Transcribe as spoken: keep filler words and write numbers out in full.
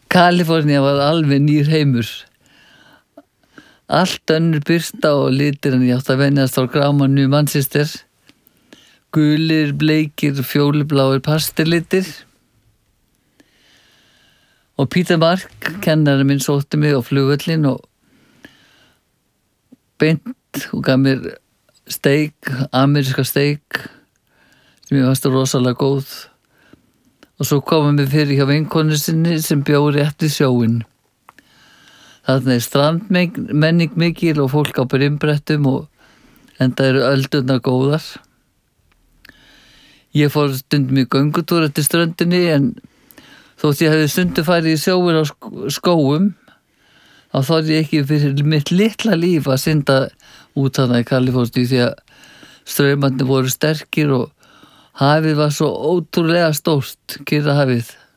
Kalifornía var alveg nýr heimur. Allt önnur birta og litir en ég átti að venjast á grámanu Manchester. Gulir, bleikir, fjólubláir pastellitir. Og Peter Mark, kennari minn, sótti mig á flugvöllin og beint og gaf mér steik, ameríska steik sem ég fannst rosalega góð. Og svo komum við fyrir hjá vinkonu sinni sem bjó rétt við sjóinn. Þarna er strandmenning mikil og fólk á brimbrettum og enda eru öldurnar góðar. Ég fór stundum í göngutúr eftir ströndinni en þótt ég hefði stundum farið í sjóinn á skóum þá þorði ég ekki fyrir mitt litla líf að synda út þarna í Kaliforníu því að straumarnir voru sterkir og hafið var svo ótrúlega stórt, Kyrrahafið.